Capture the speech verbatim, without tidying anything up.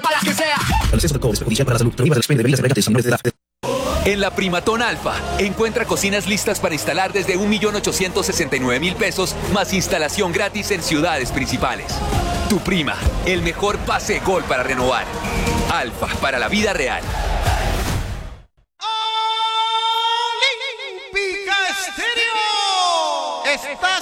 para que sea. El exceso de alcohol es perjudicial para la salud. Prohíba el expendio de bebidas embriagantes a menores de edad. En la Primatón Alfa, encuentra cocinas listas para instalar desde un millón ochocientos sesenta y nueve mil pesos, más instalación gratis en ciudades principales. Tu Prima, el mejor pase gol para renovar. Alfa, para la vida real. Olímpica Estéreo está